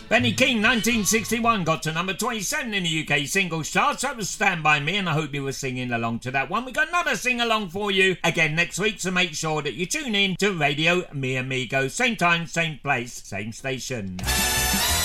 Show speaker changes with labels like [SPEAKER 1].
[SPEAKER 1] Benny King, 1961, got to number 27 in the UK singles chart. So that was Stand By Me, and I hope you were singing along to that one. We got another sing-along for you again next week, so make sure that you tune in to Radio Mi Amigo. Same time, same place, same station.